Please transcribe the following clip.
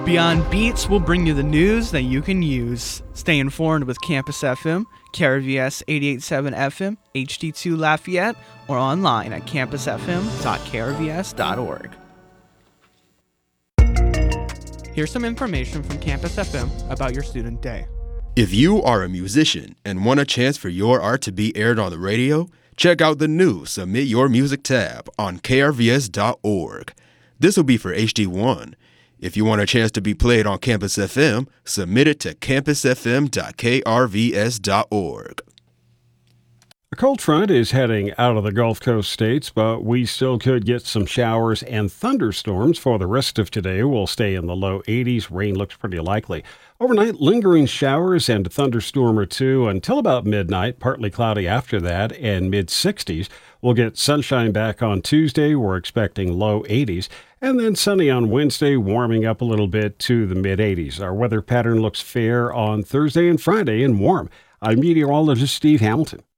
Beyond Beats will bring you the news that you can use. Stay informed with Campus FM, KRVS 88.7 FM, HD2 Lafayette, or online at campusfm.krvs.org. Here's some information from Campus FM about your student day. If you are a musician and want a chance for your art to be aired on the radio, check out the new Submit Your Music tab on krvs.org. This will be for HD1. If you want a chance to be played on Campus FM, submit it to campusfm.krvs.org. A cold front is heading out of the Gulf Coast states, but we still could get some showers and thunderstorms for the rest of today. We'll stay in the low 80s. Rain looks pretty likely. Overnight, lingering showers and a thunderstorm or two until about midnight, partly cloudy after that, and mid-60s. We'll get sunshine back on Tuesday. We're expecting low 80s. And then sunny on Wednesday, warming up a little bit to the mid-80s. Our weather pattern looks fair on Thursday and Friday and warm. I'm meteorologist Steve Hamilton.